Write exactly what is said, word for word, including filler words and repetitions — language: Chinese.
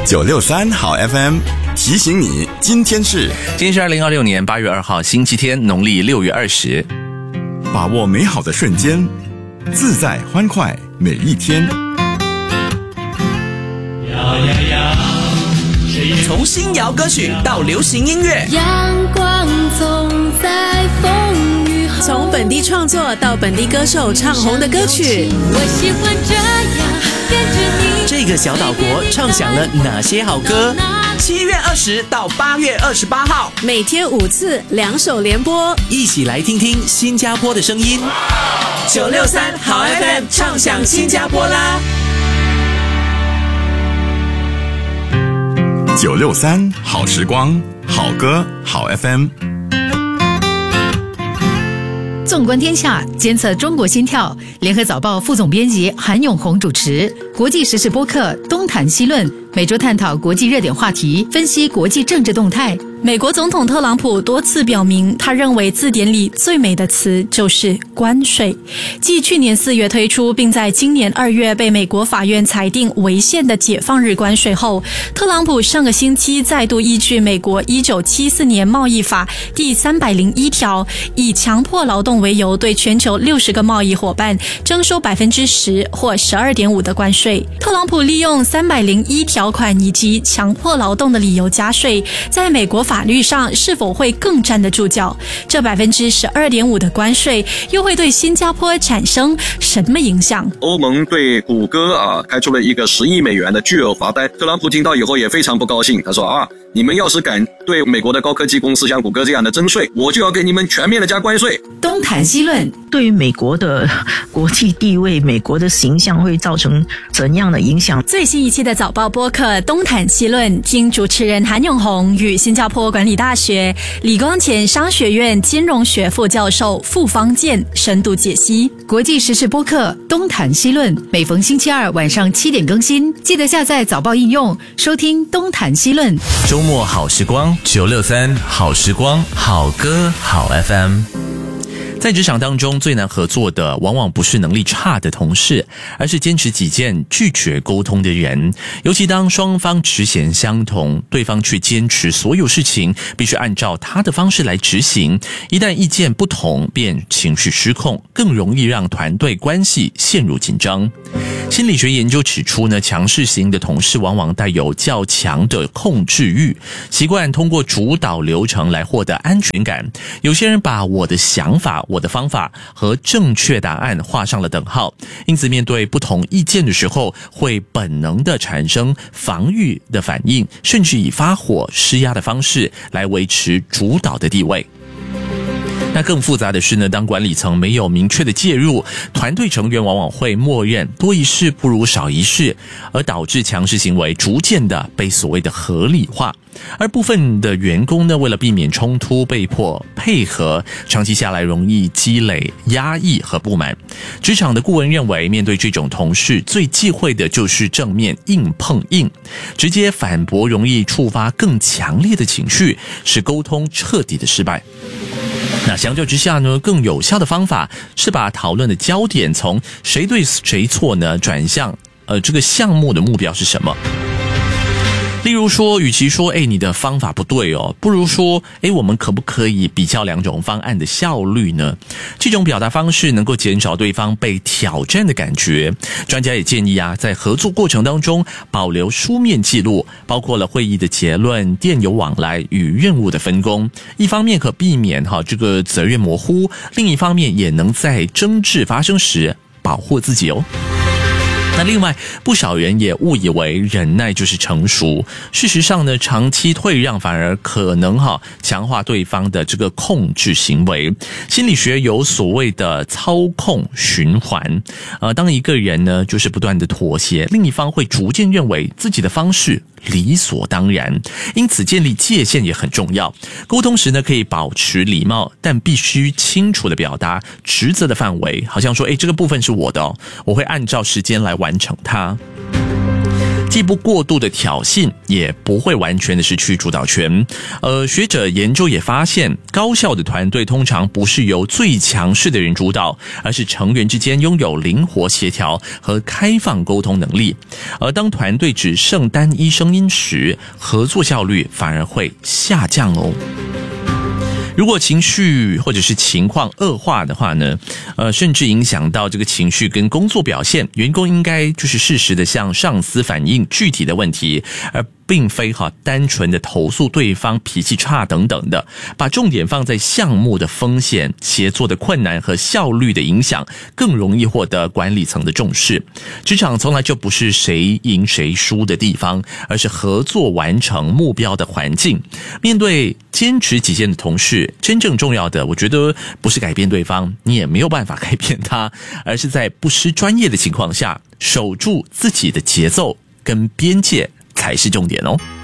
九六三好 F M 提醒你，今天是今天是二零二六年八月二号星期天，农历六月二十。 把握美好的瞬间，自在欢快每一天。 摇摇摇， 从新谣歌曲到流行音乐， 阳光总在风雨后， 从本地创作到本地歌手唱红的歌曲， 我喜欢这样跟着你。 这个小岛国唱响了哪些好歌？七月二十到八月二十八号， 每天五次，两首联播， 一起来听听新加坡的声音。九六三好 F M 唱响新加坡啦！ 九六三好时光，好歌好 F M。 纵观天下，监测中国心跳。联合早报副总编辑韩永红主持。国际时事播客东谈西论，每周探讨国际热点话题，分析国际政治动态。 美国总统特朗普多次表明，他认为字典里最美的词就是关税。继去年四月推出，并在今年二月被美国法院裁定违宪的解放日关税后，特朗普上个星期再度依据美国一九七四年贸易法第三百零一条，以强迫劳动为由，对全球六十个贸易伙伴征收百分之十或十二点五的关税。特朗普利用三百零一条款以及强迫劳动的理由加税，在美国法律上是否会更站得住脚？这百分之十二点五的关税又会对新加坡产生什么影响？ 欧盟对谷歌啊开出了一个十亿美元的巨额罚单，特朗普听到以后也非常不高兴，他说啊，你们要是敢对美国的高科技公司像谷歌这样的征税，我就要给你们全面的加关税。 东谈西论， 对于美国的国际地位、美国的形象会造成怎样的影响？ 最新一期的早报播客东谈西论，听主持人韩永红与新加坡管理大学理工前商学院金融学副教授傅方健深度解析。 国际时事播客东谈西论，每逢星期二晚上七点更新，记得下载早报应用收听东谈西论。 周末好时光，九六三好时光，好歌好 F M。在职场当中，最难合作的往往不是能力差的同事，而是坚持己见、拒绝沟通的人。尤其当双方职衔相同，对方却坚持所有事情必须按照他的方式来执行，一旦意见不同，便情绪失控，更容易让团队关系陷入紧张。心理学研究指出呢，强势型的同事往往带有较强的控制欲，习惯通过主导流程来获得安全感。有些人把我的想法、我的方法和正确答案画上了等号，因此面对不同意见的时候，会本能地产生防御的反应，甚至以发火、施压的方式来维持主导的地位。那更复杂的是呢，当管理层没有明确的介入，团队成员往往会默认多一事不如少一事，而导致强势行为逐渐的被所谓的合理化。而部分的员工呢，为了避免冲突，被迫配合，长期下来容易积累压抑和不满。职场的顾问认为，面对这种同事，最忌讳的就是正面硬碰硬，直接反驳容易触发更强烈的情绪，使沟通彻底的失败。那相较之下呢，更有效的方法是把讨论的焦点从谁对谁错呢，转向呃这个项目的目标是什么。例如说，与其说诶你的方法不对哦，不如说诶我们可不可以比较两种方案的效率呢？这种表达方式能够减少对方被挑战的感觉。专家也建议啊，在合作过程当中保留书面记录，包括了会议的结论、电邮往来与任务的分工。一方面可避免哈这个责任模糊，另一方面也能在争执发生时保护自己哦。那另外，不少人也误以为忍耐就是成熟。事实上呢，长期退让反而可能哈强化对方的这个控制行为。心理学有所谓的操控循环，呃，当一个人呢就是不断的妥协，另一方会逐渐认为自己的方式理所当然，因此建立界限也很重要。沟通时呢，可以保持礼貌，但必须清楚的表达职责的范围，好像说，诶，这个部分是我的哦，我会按照时间来完成它。 既不过度的挑衅，也不会完全的失去主导权。呃，学者研究也发现，高效的团队通常不是由最强势的人主导，而是成员之间拥有灵活协调和开放沟通能力。而当团队只剩单一声音时，合作效率反而会下降哦。如果情绪或者是情况恶化的话呢，呃，甚至影响到这个情绪跟工作表现，员工应该就是适时的向上司反映具体的问题，而并非哈单纯的投诉对方脾气差等等的，把重点放在项目的风险、协作的困难和效率的影响，更容易获得管理层的重视。职场从来就不是谁赢谁输的地方，而是合作完成目标的环境。面对坚持己见的同事，真正重要的，我觉得不是改变对方，你也没有办法改变他，而是在不失专业的情况下，守住自己的节奏跟边界才是重点哦。